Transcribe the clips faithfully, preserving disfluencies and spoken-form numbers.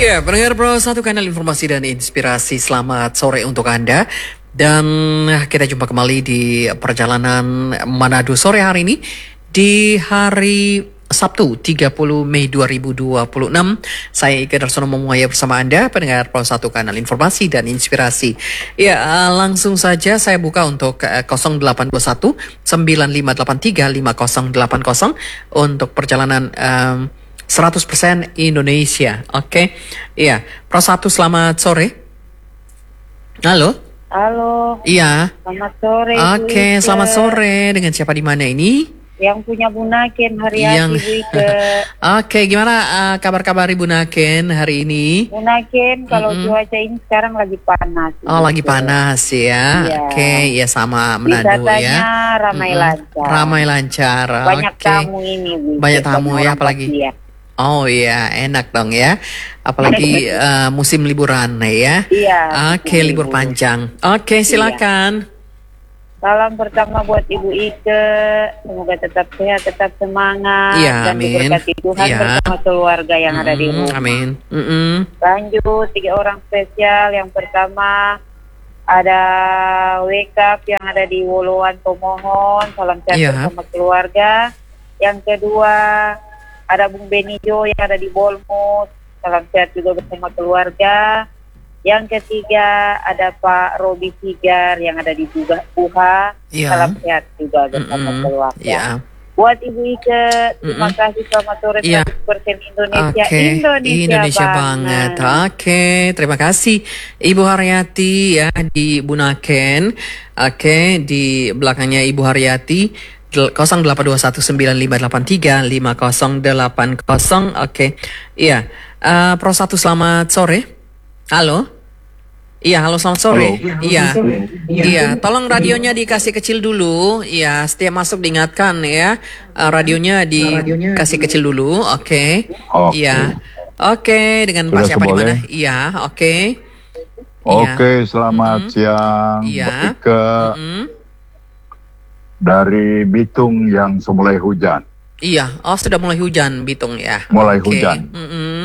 Ya, pendengar Pro satu kanal informasi dan inspirasi. Selamat sore untuk Anda. Dan kita jumpa kembali di perjalanan Manado sore hari ini di hari Sabtu tiga puluh Mei dua ribu dua puluh enam. Saya Ika Darsono Memuaya bersama Anda, pendengar Pro satu kanal informasi dan inspirasi. Ya, langsung saja saya buka untuk nol delapan dua satu sembilan lima delapan tiga lima nol delapan nol untuk perjalanan um, seratus persen Indonesia. Oke. Okay. Iya, Pro satu selamat sore. Halo. Halo. Iya. Selamat sore. Oke, okay, selamat sore. Dengan siapa di mana ini? Yang punya Bunaken hari Yang... Bu Ike. Oke, okay, gimana uh, kabar-kabar Ibu Naken hari ini? Bunaken kalau mm-hmm. cuaca ini sekarang lagi panas. Oh, gitu. Lagi panas ya. Iya. Oke, okay, ya sama Manado ya. ramai mm-hmm. lancar. Ramai lancar. Banyak okay. tamu ini, Bu. Banyak tamu ya, apalagi. Ya. Oh iya, enak dong ya. Apalagi uh, musim liburan ya. Iya. Oke, okay, libur panjang. Oke, okay, silakan. Iya. Salam pertama buat Ibu Ike, semoga tetap sehat, tetap semangat, ya, dan amin. diberkati Tuhan ya. bersama keluarga yang mm-hmm, ada di rumah. Amin. Mm-hmm. Lanjut, tiga orang spesial. Yang pertama ada Wake Up yang ada di Woluan Tomohon, salam sehat ya. bersama keluarga. Yang kedua ada Bung Benijo yang ada di Bolmut, salam sehat juga bersama keluarga. Yang ketiga ada Pak Robi Sigar yang ada di Buha, ya. salam sehat juga bersama mm-hmm. keluarga. Ya. Buat Ibu Ike, terima mm-hmm. kasih, selamat sore ya. seratus persen Indonesia. Okay. Indonesia, Indonesia banget. banget. Oke, okay. Terima kasih Ibu Haryati ya di Bunaken. Oke, okay. Di belakangnya Ibu Haryati nol delapan dua satu sembilan lima delapan tiga lima nol delapan nol. Oke, okay. Iya. Uh, Pro satu selamat sore. Halo. Iya, halo selamat sore. Halo. Iya. Iya, tolong radionya dikasih kecil dulu. Iya, setiap masuk diingatkan ya. Uh, radionya dikasih kecil dulu. Oke. Okay. Okay. Iya. Oke, okay. Dengan Pak siapa di mana? Iya, oke. Okay. Oke, okay, selamat mm-hmm. siang. Iya. Ke mm-hmm. dari Bitung yang semulai hujan. Iya, oh sudah mulai hujan Bitung ya. Mulai okay. hujan. Mm-hmm.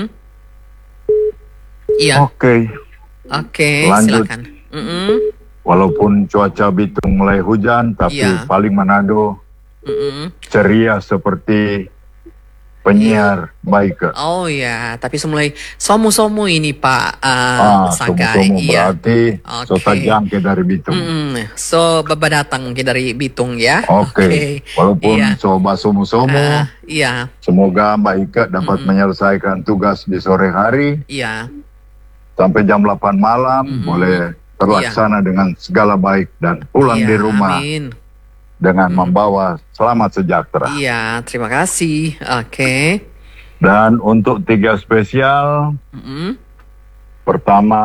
Iya. Oke. Okay. Oke, okay, silakan. Mm-hmm. Walaupun cuaca Bitung mulai hujan, tapi yeah. paling Manado mm-hmm. ceria seperti penyiar yeah. baik. Oh ya, tapi semulai somu-somu ini Pak uh, ah, Sagai. Somu-somu iya. berarti okay. so tajam ke dari Bitung. Mm-hmm. So baba datang ke dari Bitung ya. Oke. Okay. Okay. Walaupun yeah. coba somu-somu. Uh, iya. Semoga Mbak Ika dapat mm-hmm. menyelesaikan tugas di sore hari. Iya. Sampai jam delapan malam mm-hmm. boleh terlaksana yeah. dengan segala baik dan pulang yeah, di rumah amin. dengan mm-hmm. membawa selamat sejahtera. Iya, terima kasih. Oke. Okay. Dan untuk tiga spesial, mm-hmm. pertama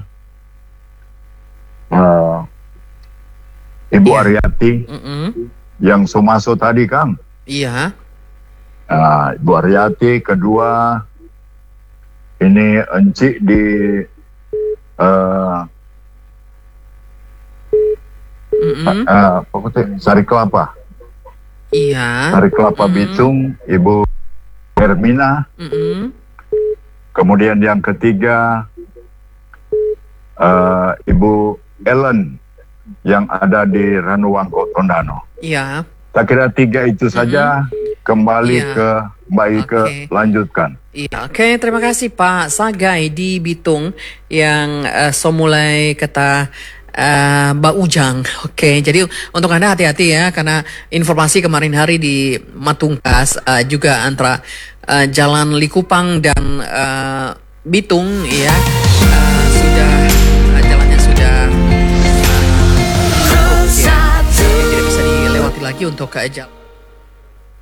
uh, Ibu yeah. Aryati mm-hmm. yang Sumaso tadi, Kang. Iya. Uh, Ibu Aryati, kedua ini Encik di uh, mm-hmm. uh, uh, Sari Kelapa. Iya. Sari Kelapa mm-hmm. Bitung, Ibu Hermina. Mm-hmm. Kemudian yang ketiga uh, Ibu Ellen yang ada di Ranuwangko Tondano. Iya. Saya kira tiga itu mm-hmm. saja. Kembali yeah. ke Mbak Ike, okay. lanjutkan. Iya, oke, okay, terima kasih Pak Sagai di Bitung yang uh, so mulai kata uh, Mbak Ujang. Oke, okay, jadi untuk Anda hati-hati ya, karena informasi kemarin hari di Matungkas uh, juga antara uh, Jalan Likupang dan uh, Bitung ya uh, sudah uh, jalannya sudah uh, ya, tidak bisa dilewati lagi untuk uh, jalan.